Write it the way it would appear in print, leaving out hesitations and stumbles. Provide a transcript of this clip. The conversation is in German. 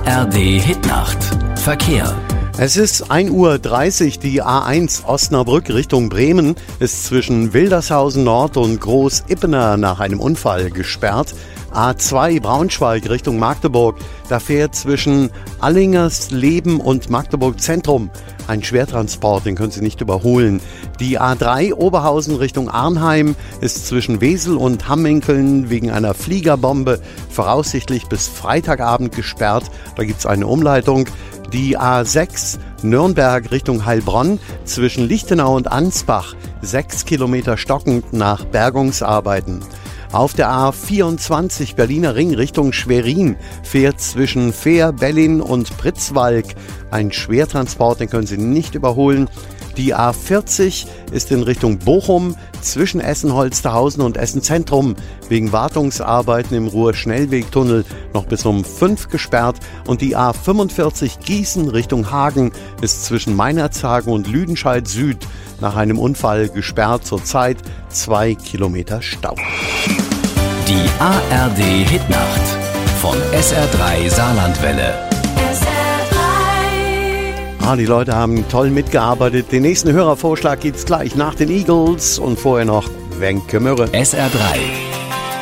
ARD Hitnacht. Verkehr. Es ist 1:30 Uhr. Die A1 Osnabrück Richtung Bremen ist zwischen Wildershausen Nord und Groß-Ippener nach einem Unfall gesperrt. A2 Braunschweig Richtung Magdeburg, da fährt zwischen Allingersleben und Magdeburg Zentrum ein Schwertransport, den können Sie nicht überholen. Die A3 Oberhausen Richtung Arnheim ist zwischen Wesel und Hamminkeln wegen einer Fliegerbombe voraussichtlich bis Freitagabend gesperrt. Da gibt es eine Umleitung. Die A6 Nürnberg Richtung Heilbronn zwischen Lichtenau und Ansbach 6 Kilometer stockend nach Bergungsarbeiten. Auf der A24 Berliner Ring Richtung Schwerin fährt zwischen Fehr, Bellin und Pritzwalk ein Schwertransport, den können Sie nicht überholen. Die A40 ist in Richtung Bochum zwischen Essen-Holsterhausen und Essen-Zentrum wegen Wartungsarbeiten im Ruhr-Schnellwegtunnel noch bis um 5 gesperrt. Und die A45 Gießen Richtung Hagen ist zwischen Meinerzhagen und Lüdenscheid Süd nach einem Unfall gesperrt. Zurzeit 2 Kilometer Stau. Die ARD Hitnacht von SR3 Saarlandwelle. Die Leute haben toll mitgearbeitet. Den nächsten Hörervorschlag gibt's gleich nach den Eagles und vorher noch Wenke Mürre. SR3